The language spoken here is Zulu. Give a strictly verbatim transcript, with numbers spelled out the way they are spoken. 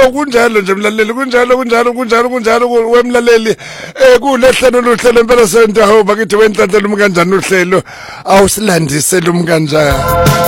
Awu kunjalo nje mlaleli kunjalo kunjalo kunjalo kunjalo wemlaleli eh kulehlelo lohlelo impela senta hawo bakithi wenhlanhla lumi kanjani uhlelo awusilandise lumi kanjani